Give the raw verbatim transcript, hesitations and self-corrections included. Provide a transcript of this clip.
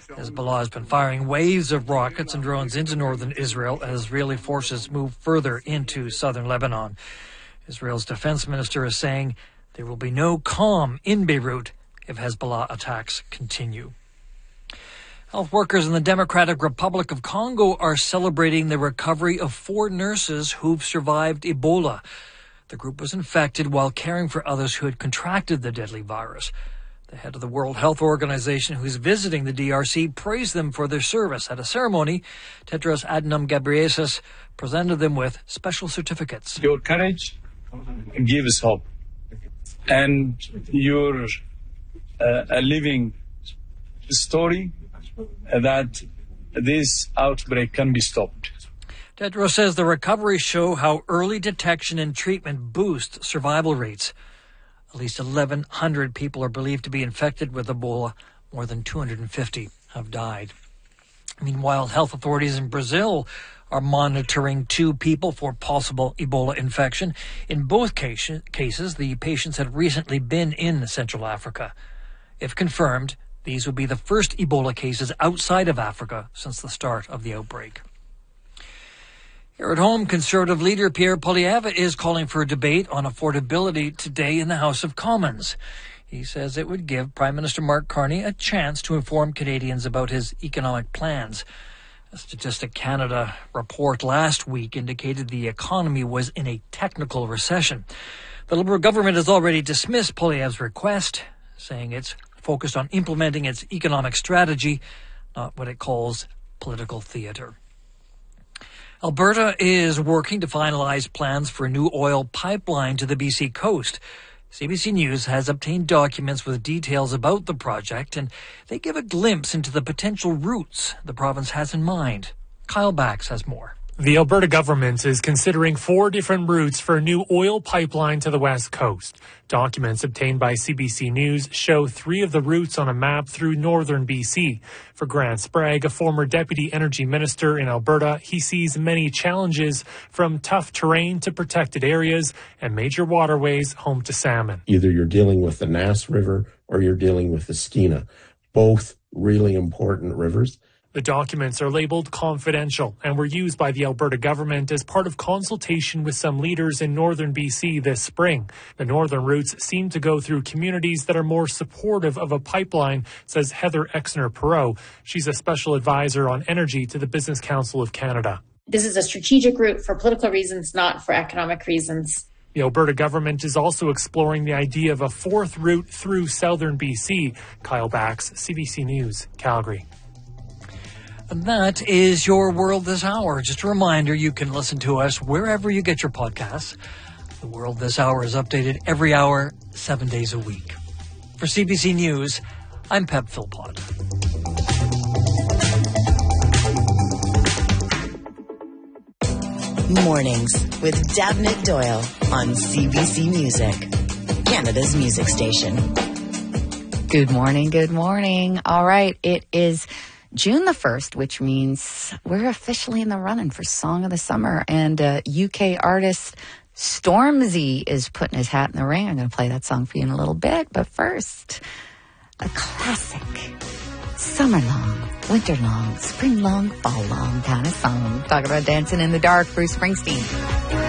Hezbollah has been firing waves of rockets and drones into northern Israel as Israeli forces move further into southern Lebanon. Israel's defense minister is saying there will be no calm in Beirut if Hezbollah attacks continue. Health workers in the Democratic Republic of Congo are celebrating the recovery of four nurses who've survived Ebola. The group was infected while caring for others who had contracted the deadly virus. The head of the World Health Organization, who's visiting the D R C, praised them for their service. At a ceremony, Tedros Adhanom Ghebreyesus presented them with special certificates. Your courage gives hope, and you're uh, a living story that this outbreak can be stopped. Tedros says the recoveries show how early detection and treatment boost survival rates. At least eleven hundred people are believed to be infected with Ebola. More than two hundred fifty have died. Meanwhile, health authorities in Brazil are monitoring two people for possible Ebola infection. In both cases, the patients had recently been in Central Africa. If confirmed, these would be the first Ebola cases outside of Africa since the start of the outbreak. Here at home, Conservative leader Pierre Poilievre is calling for a debate on affordability today in the House of Commons. He says it would give Prime Minister Mark Carney a chance to inform Canadians about his economic plans. A Statistic Canada report last week indicated the economy was in a technical recession. The Liberal government has already dismissed Poilievre's request, saying it's focused on implementing its economic strategy, not what it calls political theatre. Alberta is working to finalize plans for a new oil pipeline to the B C coast. C B C News has obtained documents with details about the project, and they give a glimpse into the potential routes the province has in mind. Kyle Bax has more. The Alberta government is considering four different routes for a new oil pipeline to the west coast. Documents obtained by C B C News show three of the routes on a map through northern B C. For Grant Sprague, a former deputy energy minister in Alberta, he sees many challenges from tough terrain to protected areas and major waterways home to salmon. Either you're dealing with the Nass River or you're dealing with the Skeena, both really important rivers. The documents are labeled confidential and were used by the Alberta government as part of consultation with some leaders in northern B C this spring. The northern routes seem to go through communities that are more supportive of a pipeline, says Heather Exner-Perot. She's a special advisor on energy to the Business Council of Canada. This is a strategic route for political reasons, not for economic reasons. The Alberta government is also exploring the idea of a fourth route through southern B C. Kyle Bax, C B C News, Calgary. And that is your World This Hour. Just a reminder, you can listen to us wherever you get your podcasts. The World This Hour is updated every hour, seven days a week. For C B C News, I'm Pep Philpott. Mornings with Dabnett Doyle on C B C Music, Canada's music station. Good morning, good morning. All right, it is June the first, which means we're officially in the running for Song of the Summer. And uh, U K artist Stormzy is putting his hat in the ring. I'm going to play that song for you in a little bit. But first, a classic summer long, winter long, spring long, fall long kind of song. Talk about dancing in the dark, Bruce Springsteen.